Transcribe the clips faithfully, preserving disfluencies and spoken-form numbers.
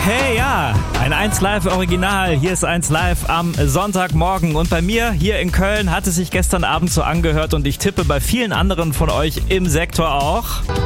Hey, ja, ein eins Live Original. Hier ist eins Live am Sonntagmorgen. Und bei mir hier in Köln hat es sich gestern Abend so angehört und ich tippe bei vielen anderen von euch im Sektor auch.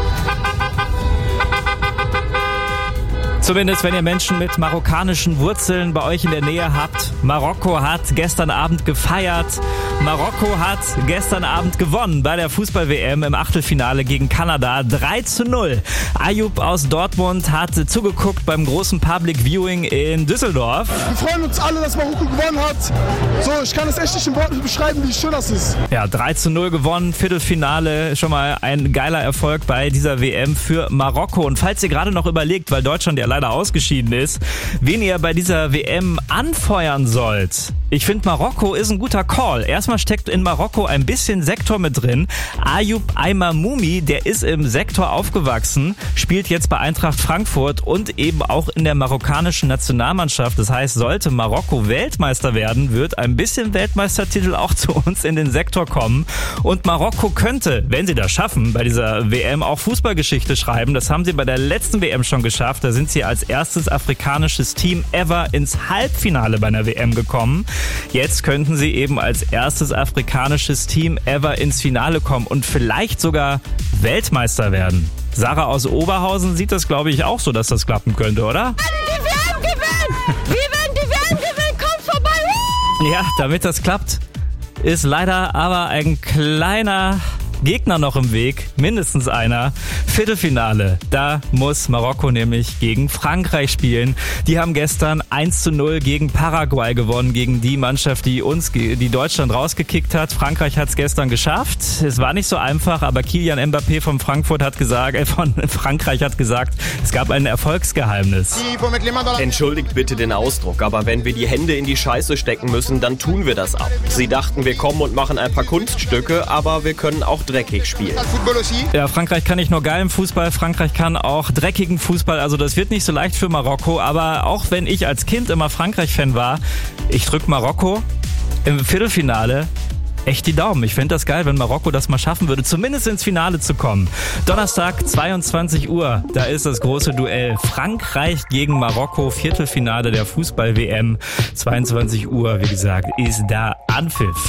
Zumindest wenn ihr Menschen mit marokkanischen Wurzeln bei euch in der Nähe habt. Marokko hat gestern Abend gefeiert. Marokko hat gestern Abend gewonnen bei der Fußball-W M im Achtelfinale gegen Kanada. drei zu null. Ayub aus Dortmund hat zugeguckt beim großen Public Viewing in Düsseldorf. Wir freuen uns alle, dass Marokko gewonnen hat. So, ich kann es echt nicht in Worten beschreiben, wie schön das ist. Ja, drei zu null gewonnen. Viertelfinale, schon mal ein geiler Erfolg bei dieser W M für Marokko. Und falls ihr gerade noch überlegt, weil Deutschland ja leider ausgeschieden ist, wen ihr bei dieser W M anfeuern sollt. Ich finde, Marokko ist ein guter Call. Erstmal steckt in Marokko ein bisschen Sektor mit drin. Ayub Aimamoumi, der ist im Sektor aufgewachsen, spielt jetzt bei Eintracht Frankfurt und eben auch in der marokkanischen Nationalmannschaft. Das heißt, sollte Marokko Weltmeister werden, wird ein bisschen Weltmeistertitel auch zu uns in den Sektor kommen. Und Marokko könnte, wenn sie das schaffen, bei dieser W M auch Fußballgeschichte schreiben. Das haben sie bei der letzten W M schon geschafft. Da sind sie als erstes afrikanisches Team ever ins Halbfinale bei einer W M gekommen. Jetzt könnten sie eben als erstes afrikanisches Team ever ins Finale kommen und vielleicht sogar Weltmeister werden. Sarah aus Oberhausen sieht das, glaube ich, auch so, dass das klappen könnte, oder? Die W M gewinnen! Wir werden die W M gewinnen! Kommt vorbei! Ja, damit das klappt, ist leider aber ein kleiner Gegner noch im Weg, mindestens einer. Viertelfinale, da muss Marokko nämlich gegen Frankreich spielen. Die haben gestern eins zu null gegen Paraguay gewonnen, gegen die Mannschaft, die uns, die Deutschland rausgekickt hat. Frankreich hat es gestern geschafft. Es war nicht so einfach, aber Kylian Mbappé von Frankfurt hat gesagt, äh, von Frankreich hat gesagt, es gab ein Erfolgsgeheimnis. Entschuldigt bitte den Ausdruck, aber wenn wir die Hände in die Scheiße stecken müssen, dann tun wir das ab. Sie dachten, wir kommen und machen ein paar Kunststücke, aber wir können auch dreckig spielen. Ja, Frankreich kann nicht nur geilen Fußball, Frankreich kann auch dreckigen Fußball. Also das wird nicht so leicht für Marokko. Aber auch wenn ich als Kind immer Frankreich-Fan war, ich drück Marokko im Viertelfinale echt die Daumen. Ich fände das geil, wenn Marokko das mal schaffen würde, zumindest ins Finale zu kommen. Donnerstag, zweiundzwanzig Uhr, da ist das große Duell. Frankreich gegen Marokko, Viertelfinale der Fußball-W M. zweiundzwanzig Uhr, wie gesagt, ist da Anpfiff.